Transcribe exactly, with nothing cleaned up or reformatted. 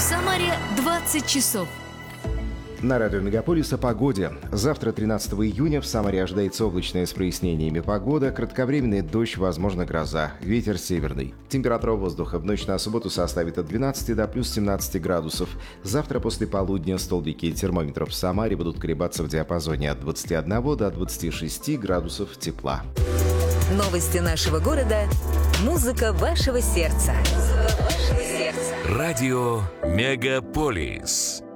Самаре двадцать часов. На радио «Мегаполис» о погоде. Завтра, тринадцатого июня, в Самаре ожидается облачная с прояснениями погода, кратковременный дождь, возможно, гроза, ветер северный. Температура воздуха в ночь на субботу составит от двенадцати до плюс семнадцати градусов. Завтра после полудня столбики термометров в Самаре будут колебаться в диапазоне от двадцати одного до двадцати шести градусов тепла. Новости нашего города. Музыка вашего сердца. Музыка вашего сердца. Радио «Мегаполис».